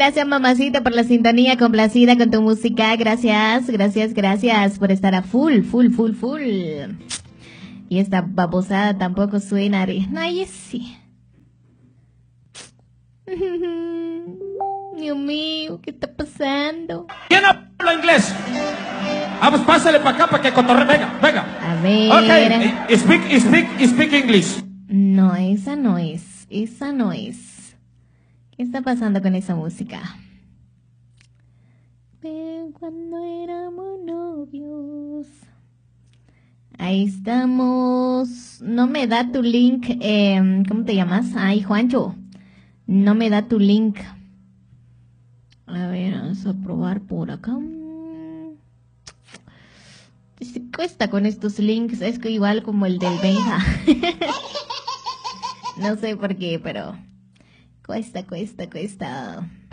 gracias mamacita por la sintonía, complacida con tu música. Gracias por estar a full. Y esta babosada tampoco suena. No, sí. Dios mío, ¿qué está pasando? ¿Quién habla inglés? Vamos, pásale para acá para que cotorre. Venga. A ver. Ok, speak English. No, esa no es. ¿Qué está pasando con esa música? Cuando éramos novios. Ahí estamos. No me da tu link. ¿Cómo te llamas? Ay, Juancho. No me da tu link. A ver, vamos a probar por acá. Se cuesta con estos links. Es que igual como el del Benja. No sé por qué, pero cuesta.